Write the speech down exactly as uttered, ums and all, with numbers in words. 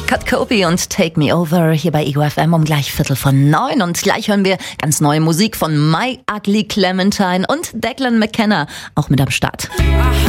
Scott Copey und Take Me Over hier bei Ego F M um gleich Viertel von neun. Und gleich hören wir ganz neue Musik von My Ugly Clementine und Declan McKenna, auch mit am Start.